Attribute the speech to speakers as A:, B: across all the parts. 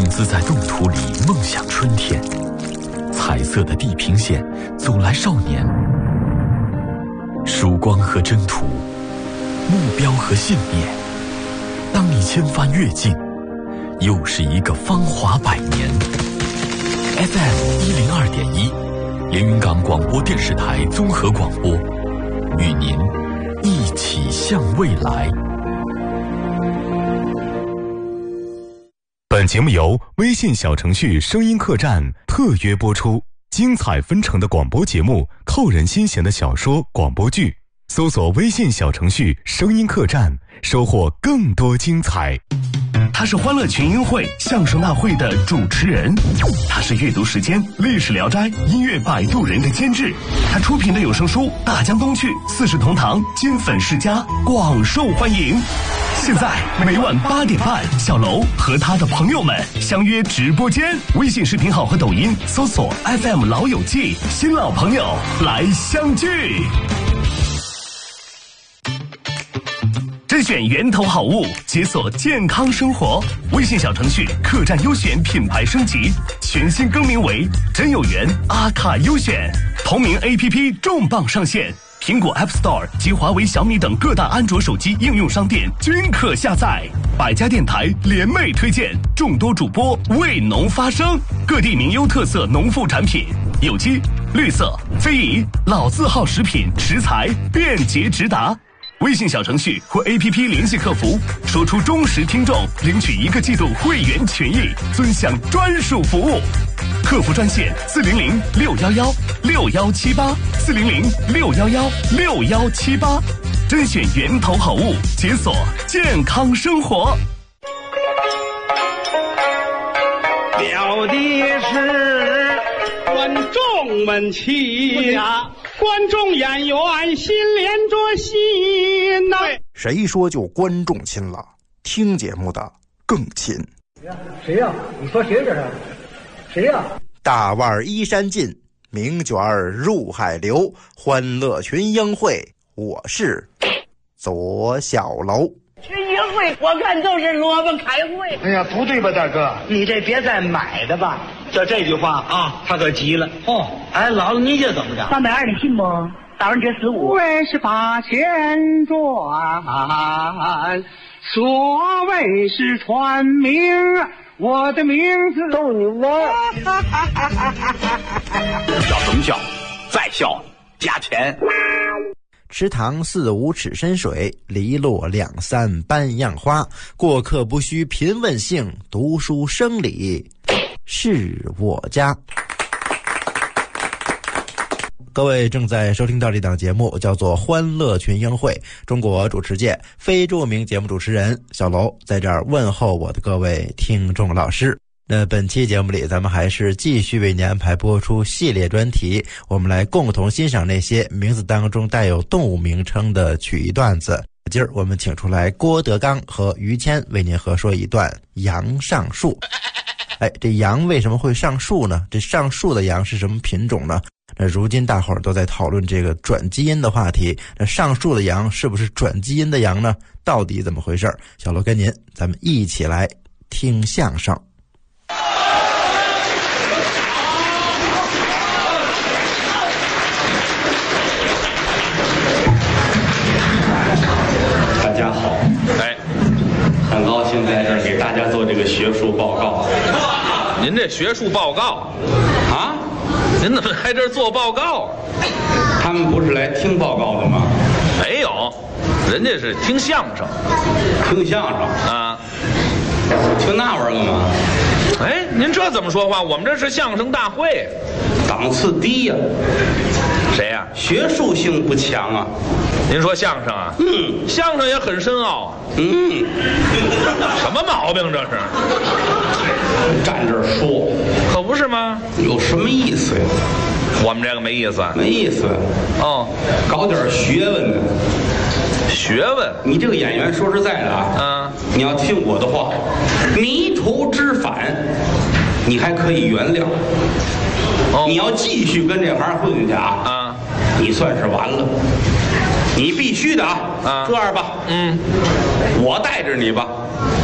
A: 自在冻土里梦想春天，彩色的地平线，走来少年。曙光和征途，目标和信念。当你千帆越尽，又是一个芳华百年。FM 102.1，连云港广播电视台综合广播，与您一起向未来。
B: 本节目由微信小程序声音客栈特约播出，精彩纷呈的广播节目，扣人心弦的小说广播剧，搜索微信小程序声音客栈，收获更多精彩。
C: 他是欢乐群英会相声大会的主持人，他是阅读时间历史聊斋音乐摆渡人的监制，他出品的有声书《大江东去》四世同堂金粉世家广受欢迎。现在每晚8点半，小楼和他的朋友们相约直播间，微信视频号和抖音搜索 FM 老友记，新老朋友来相聚。甄选源头好物，解锁健康生活。微信小程序客栈优选品牌升级，全新更名为真有缘阿卡优选。同名 APP 重磅上线，苹果 App Store 及华为、小米等各大安卓手机应用商店均可下载。百家电台联袂推荐，众多主播为农发声，各地名优特色农副产品，有机、绿色、非遗、老字号食品食材便捷直达。微信小程序或 APP 联系客服，说出忠实听众，领取1个季度会员权益，尊享专属服务。客服专线400-611-6178，400-611-6178，甄选源头好物，解锁健康生活。
D: 了的是观众们亲呀，观众演员心连着心呐。
E: 谁说就观众亲了？听节目的更亲。
F: 谁呀？你说谁这是？谁呀？
E: 大腕依山尽，名卷入海流，欢乐群英会，我是左小楼。
G: 群英会我看就是萝卜开会。
F: 哎呀，不对吧，大哥？
G: 你这别再买的吧。
F: 就这句话啊，他可急了。哦，哎，姥姥，你这怎么着
G: ？320，你信不？打完折15。
D: 为是把钱赚，所谓是传名，我的名字
F: 逗你玩。
H: 叫什么笑？再笑加钱。
E: 池塘4、5尺深水，篱落2、3般样花。过客不须贫问姓，读书生理是我家。各位正在收听到这档节目，叫做《欢乐群英会》，中国主持界非著名节目主持人小楼在这儿问候我的各位听众老师。那本期节目里，咱们还是继续为您安排播出系列专题，我们来共同欣赏那些名字当中带有动物名称的曲艺段子。今儿我们请出来郭德纲和于谦为您合说一段杨上树。哎，这羊为什么会上树呢？这上树的羊是什么品种呢？那如今大伙儿都在讨论这个转基因的话题，那上树的羊是不是转基因的羊呢？到底怎么回事？小罗跟您，咱们一起来听相声。
I: 大家好，很高兴在这儿给大家做这个学术报告。
J: 您这学术报告
I: 啊？
J: 您怎么还这儿做报告？
I: 他们不是来听报告的吗？
J: 没有，人家是听相声。
I: 听相声
J: 啊？
I: 听那玩意儿干嘛？
J: 哎，您这怎么说话？我们这是相声大会，
I: 档次低呀。
J: 谁呀？
I: 学术性不强啊。
J: 您说相声啊？相声也很深奥啊。什么毛病这是？
I: 站这儿说，
J: 可不是吗？
I: 有什么意思呀？
J: 我们这个没意思。
I: 没意思。
J: 哦，
I: 搞点学问呢。
J: 学问？
I: 你这个演员说实在的啊，你要听我的话，迷途知返，你还可以原谅。你要继续跟这行混去啊，你算是完了。你必须的啊，这样吧，我带着你吧。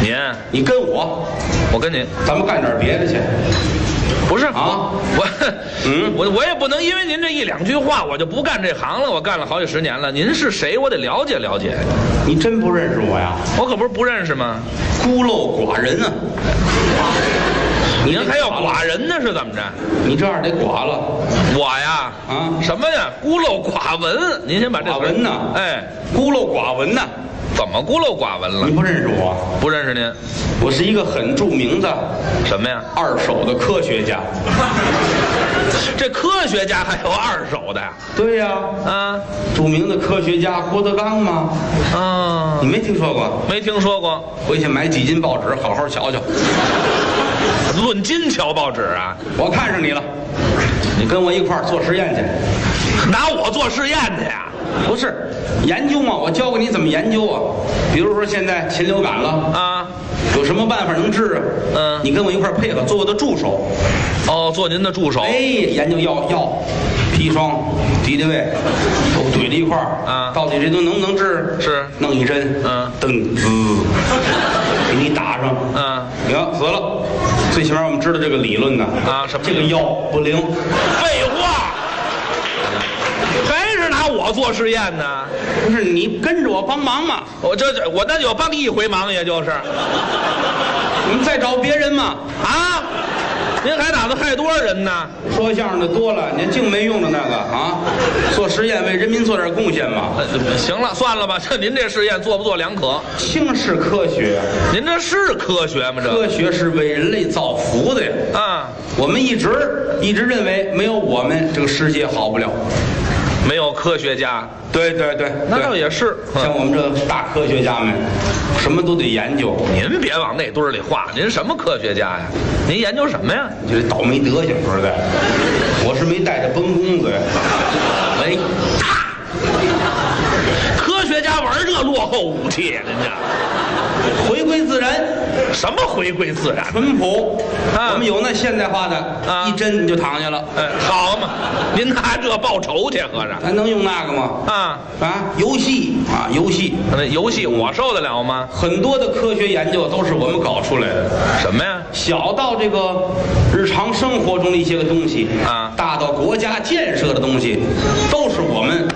I: 你跟我
J: 跟你，
I: 咱们干点别的去。
J: 不是
I: 啊，
J: 我也不能因为您这1-2句话我就不干这行了。我干了好几10年了，您是谁？我得了解了解。
I: 你真不认识我呀？
J: 我可不是不认识吗？
I: 孤陋寡人啊！
J: 您还要寡人呢？是怎么着？
I: 你这样得寡了。
J: 我呀，什么呀？孤陋寡闻。您先把这
I: 寡闻呢？
J: 哎，
I: 孤陋寡闻呢？
J: 怎么孤陋寡闻了？
I: 你不认识我？
J: 不认识您。
I: 我是一个很著名的
J: 什么呀
I: ？2手的科学家。
J: 这科学家还有2手的呀？
I: 对呀，著名的科学家郭德纲吗？你没听说过？
J: 没听说过。
I: 回去买几斤报纸，好好瞧瞧。
J: 论斤瞧报纸啊？
I: 我看上你了，你跟我一块儿做实验去。
J: 拿我做实验去呀？
I: 不是研究嘛，我教给你怎么研究啊。比如说现在禽流感了有什么办法能治啊？你跟我一块配合，做我的助手。
J: 做您的助手。
I: 研究药砒霜、敌敌畏都怼在一块儿到底这都能不能治？
J: 是，
I: 弄一针，噔滋，给你打上，行，死了。最起码我们知道这个理论呢。
J: 什么？
I: 这个药不灵。
J: 废话。还是拿我做实验呢？
I: 不是，你跟着我帮忙嘛。
J: 我那就帮1回忙，也就是。
I: 你们再找别人嘛？
J: 您还打算害多少人呢？
I: 说相声的多了，您净没用的那个做实验为人民做点贡献嘛。
J: 行了，算了吧。您这实验做不做两可？
I: 轻视科学。
J: 您这是科学吗？这
I: 科学是为人类造福的呀。我们一直认为没有我们这个世界好不了。
J: 没有科学家。
I: 对，
J: 那倒也是。
I: 像我们这大科学家们，什么都得研究。
J: 您别往那堆里画，您什么科学家呀？您研究什么呀？
I: 你这倒霉德行，说实在，我是没带着崩弓子呀。
J: 科学家玩这落后武器，人家
I: 回归自然。
J: 什么回归自然？
I: 淳朴。我们有那现代化的，一针你就躺下了。
J: 好嘛，您拿这报仇去，合着
I: 咱能用那个吗？游戏。
J: 那游戏我受得了吗？
I: 很多的科学研究都是我们搞出来的。
J: 什么呀？
I: 小到这个日常生活中的一些个东西大到国家建设的东西，都是我们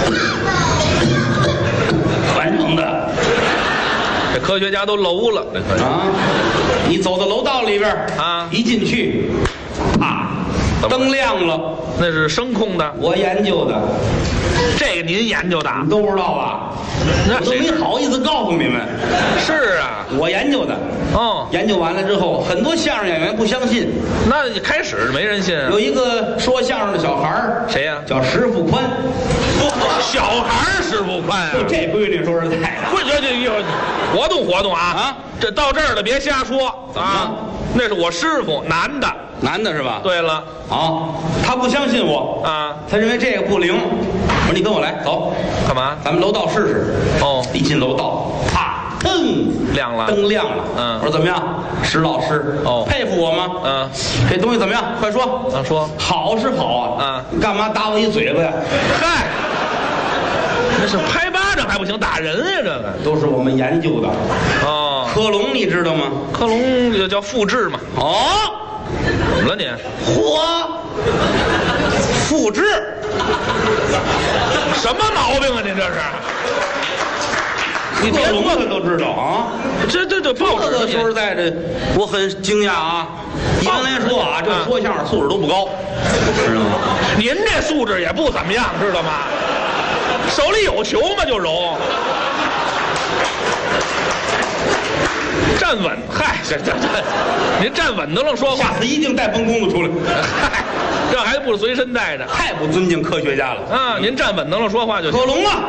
I: 完成的。
J: 这科学家都楼了，
I: 你走到楼道里边一进去，灯亮了，
J: 那是声控的，
I: 我研究的。
J: 这个您研究的？
I: 你都不知道吧？我都没好意思告诉你们。
J: 是啊，
I: 我研究的。研究完了之后，很多相声演员不相信。
J: 那开始没人信。
I: 有一个说相声的小孩儿，
J: 谁呀？
I: 叫石富宽。
J: 小孩石富宽啊？
I: 就这规律，说实在的，
J: 活动啊！这到这儿了，别瞎说啊！那是我师傅，男的是吧？对了，
I: 他不相信我他认为这个不灵。我说你跟我来，走，
J: 干嘛？
I: 咱们楼道试试。一进楼道，噔，
J: 亮了，
I: 灯亮了。我说怎么样，石老师？佩服我吗？这东西怎么样？快说。
J: 说
I: 好是好啊。你干嘛打我一嘴巴呀？
J: 嗨，那是拍巴掌还不行，打人呀！这个
I: 都是我们研究的。克隆你知道吗？
J: 克隆就叫复制嘛。怎么了你？
I: 复制？
J: 什么毛病啊？您这是？你别
I: 克隆他都知道
J: 这报纸
I: 说实在的，我很惊讶啊。一般来说这说相声素质都不高，知道吗？
J: 您这素质也不怎么样，知道吗？手里有球嘛就揉。站稳，嗨，您站稳都能说话。
I: 下次一定带崩弓子出来。
J: 嗨，这还不随身带着，
I: 太不尊敬科学家了。
J: 您站稳都能说话就行。
I: 克隆啊！